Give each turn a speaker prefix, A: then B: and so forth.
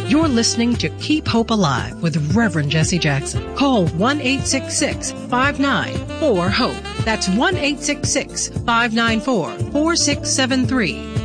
A: You're listening to Keep Hope Alive with Reverend Jesse Jackson. Call 1-866-594-HOPE. That's 1-866-594-4673.